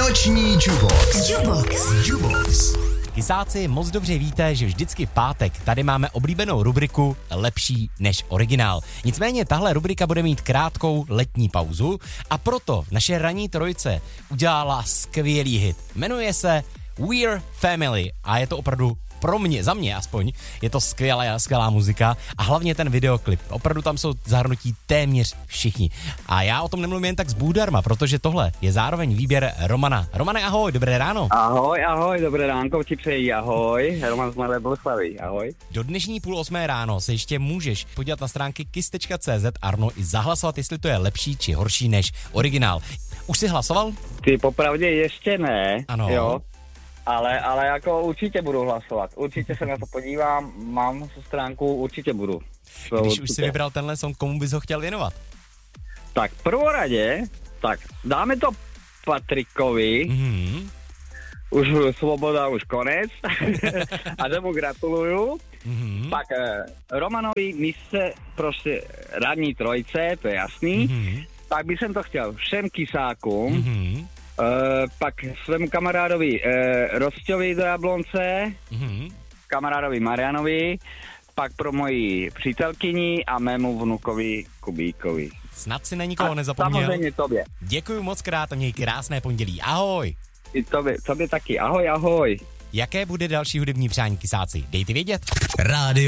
Noční Jubox. Kysáci, moc dobře víte, že vždycky v pátek tady máme oblíbenou rubriku Lepší než originál. Nicméně tahle rubrika bude mít krátkou letní pauzu a proto naše ranní trojice udělala skvělý hit. Jmenuje se We're Family a je to opravdu pro mě, za mě aspoň, je to skvělá muzika a hlavně ten videoklip. Opravdu tam jsou zahrnutí téměř všichni. A já o tom nemluvím jen tak z bůdarma, protože tohle je zároveň výběr Romana. Romane, ahoj, dobré ráno. Ahoj, dobré ránko ti přeji, ahoj. Roman z Mladé Boleslavi, ahoj. Do dnešní 7:30 ráno se ještě můžeš podívat na stránky kiss.cz Arno i zahlasovat, jestli to je lepší či horší než originál. Už jsi hlasoval? Ty popravdě ještě ne, Ano. Jo. Ale jako určitě budu hlasovat. Určitě se na to podívám, mám stránku, určitě budu. Když už jsi vybral tenhle song, komu bys ho chtěl věnovat? Tak prvoradě, dáme to Patrikovi. Mhm. Už svoboda, už konec. A že mu gratuluju. Mhm. Pak Romanovi mise prostě radní trojce, to je jasný. Mhm. Tak bych to chtěl všem kysákům. Mhm. Pak svému kamarádovi Rosťovi do Jablonce, kamarádovi Marianovi, pak pro moji přítelkyni a mému vnukovi Kubíkovi. Snad si na nikoho nezapomněl. Samozřejmě tobě. Děkuju moc krát a měj krásné pondělí. Ahoj. I tobě taky. Ahoj. Jaké bude další hudební přání, kysáci? Dejte vědět. Rádio